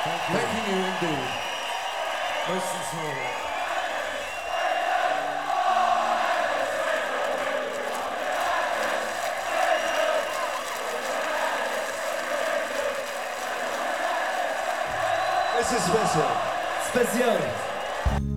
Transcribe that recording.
Thanking you indeed. Most sincerely. This is special. Spécial.